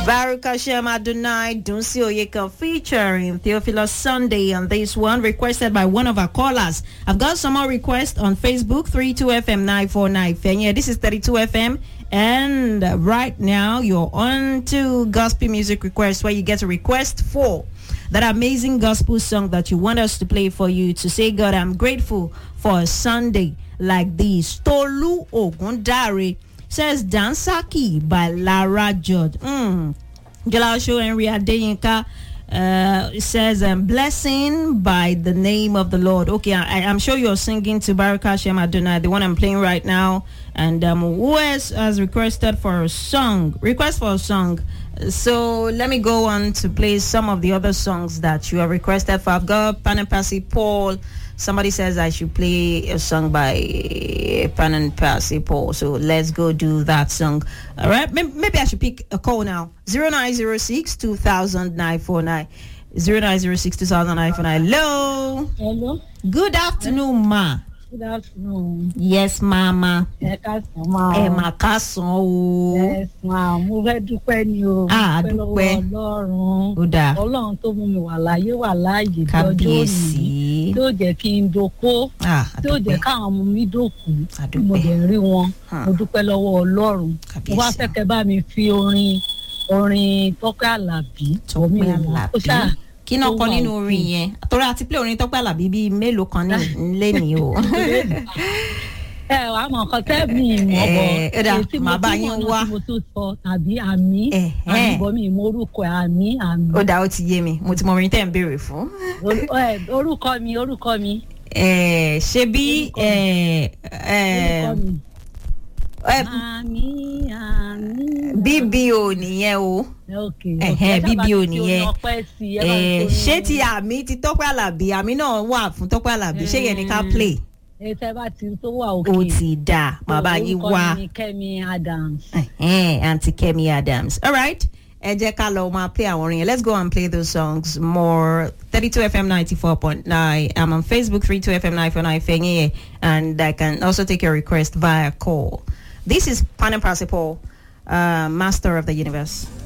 Baruch Hashem Adonai Dunsi Oyeka featuring Theophilus Sunday on this one, requested by one of our callers. I've got some more requests on Facebook, 32FM 949 Fenya. This is 32FM, and right now you're on to gospel music requests, where you get a request for that amazing gospel song that you want us to play for you to say, God, I'm grateful for a Sunday like this. Tolu Ogundare says Dansaki by Lara Judd. Jalasho Henry Adeyinka says blessing by the name of the Lord. Okay, I'm sure you're singing to Baruch Hashem Adonai, the one I'm playing right now. And who else has requested for a song? Request for a song. So let me go on to play some of the other songs that you have requested for. I've got Pan and Passy Paul. Somebody says I should play a song by Pan and Passy Paul. So let's go do that song. All right. Maybe I should pick a call now. 0906 2000 949. 0906 2000 949. Hello. Hello. Good afternoon, ma. Good afternoon. Yes, mama. Yes, mama. Yes, ma'am. Mo fẹ́ dúpẹ́ ni o. Dúpẹ́. Ọlọ́run. Ó dáa. Ọlọ́run tó mú mi wà láyé lọ́jọ́ Kábíyèsí. òní. Tó jẹ́ kí n dóko. Tó jẹ́ káwọn ọmọ mi dókú. Mo dẹ̀ rí wọn. Mo dúpẹ́ lọ́wọ́ Ọlọ́run. Mo wá fẹ́ kẹ́ bá mi fi orin Tọ́pẹ́ Àlàbí. Tọ́pẹ́ Àlàbí. Kí náà kọ nínú orin yẹn? Torí àti play orin Tọ́pẹ́ Àlàbí bíi mélòó kan nílé ni o. Wàá mọ̀ nǹkan tẹ́ mi mọ̀ bọ̀. Ẹ̀dá màá bá yín wá. Mo tún sọ tàbí àmì. Àmìbọ̀ mi mo orúkọ àmì. Ó dáa, ó ti yé mi. Mo ti mọ orin tẹ́ ń béèrè fún. Orúkọ mi. Ṣé bí BBO nìyẹn o. BBO nìyẹn. Ṣé ti àmì ti Tọ́pẹ́ Àlàbí? Àmì náà wà fún Tọ́pẹ́ Àlàbí. Ṣé yẹn ni ká play? Ẹ bá ti tó wà òkè. Ó ti dà, bàbá yín wá. Orúkọ mi Kẹ́mi Adams. Auntie Kẹ́mi Adams. All right. Ẹ jẹ́ ká lọ máa play àwọn orin yẹn. Let's go and play those songs more. 32FM 94.9. I'm on Facebook, 32FM 949 Fenye, and I can also take your request via call. This is Pan and Passy Paul, Master of the Universe.